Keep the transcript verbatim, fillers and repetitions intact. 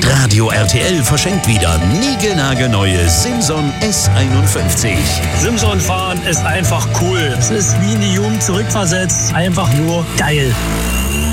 Hitradio R T L verschenkt wieder niegelnagelneue Simson S einundfünfzig. Simson fahren ist einfach cool. Es ist wie in die Jugend zurückversetzt. Einfach nur geil.